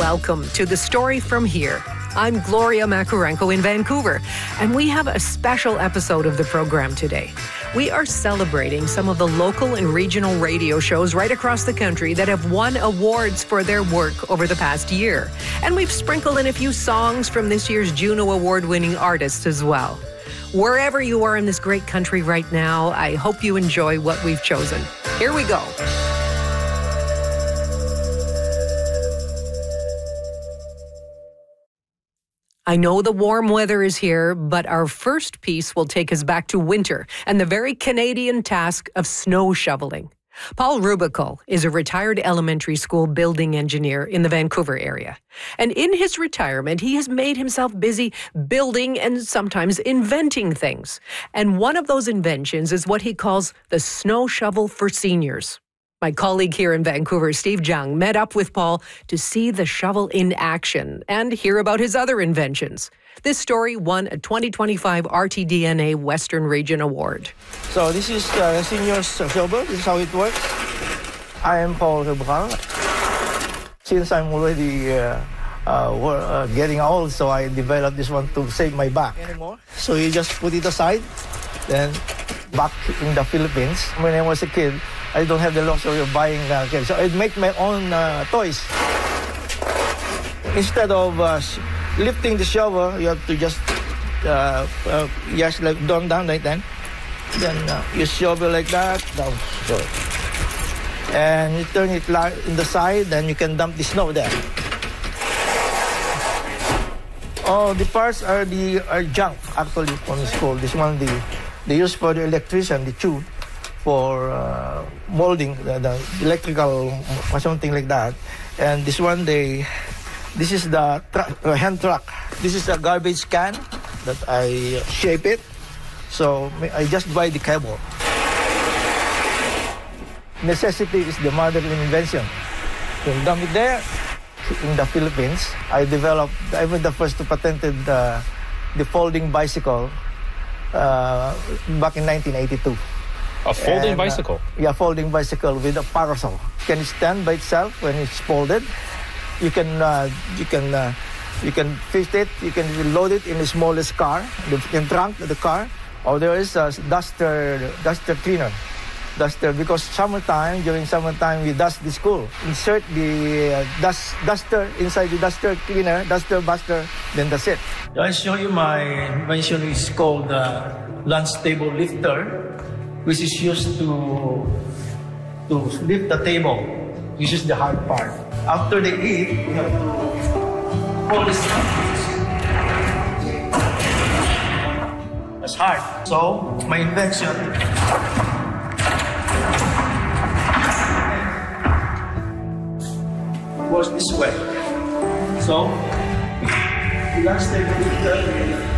Welcome to The Story From Here. I'm Gloria Makarenko in Vancouver, and we have a special episode of the program today. We are celebrating some of the local and regional radio shows right across the country that have won awards for their work over the past year. And we've sprinkled in a few songs from this year's Juno Award-winning artists as well. Wherever you are in this great country right now, I hope you enjoy what we've chosen. Here we go. I know the warm weather is here, but our first piece will take us back to winter and the very Canadian task of snow shoveling. Paul Rubical is a retired elementary school building engineer in the Vancouver area. And in his retirement, he has made himself busy building and sometimes inventing things. And one of those inventions is what he calls the snow shovel for seniors. My colleague here in Vancouver, Steve Jung, met up with Paul to see the shovel in action and hear about his other inventions. This story won a 2025 RTDNA Western Region Award. So this is the senior's shovel. This is how it works. I am Paul Rubical. Since I'm already getting old, so I developed this one to save my back anymore. So you just put it aside, then back in the Philippines. When I was a kid, I don't have the luxury of buying kids. So I'd make my own toys. Instead of lifting the shovel, you have to just like down like that. Then you shovel like that, down. So. And you turn it in the side, then you can dump the snow there. Oh, the parts are junk actually on the school. This one they use for the electrician, the tube, for molding the electrical or something like that. And this one this is the hand truck. This is a garbage can that I shape it. So I just buy the cable. Necessity is the mother of invention. You dump it there. In the Philippines, I was the first to patented the folding bicycle back in 1982. A folding bicycle? Yeah, folding bicycle with a parasol. It can stand by itself when it's folded. You can fit it. You can load it in the smallest car, the trunk of the car. Or there is a duster cleaner. Because during summertime, we dust the school. Insert the duster inside the duster cleaner, duster buster, then that's it. I'll show you my invention. It's called lunch table lifter, which is used to lift the table. This is the hard part. After they eat, you have to pull this up. That's hard. So, my invention works this way. So, the lunch table lifter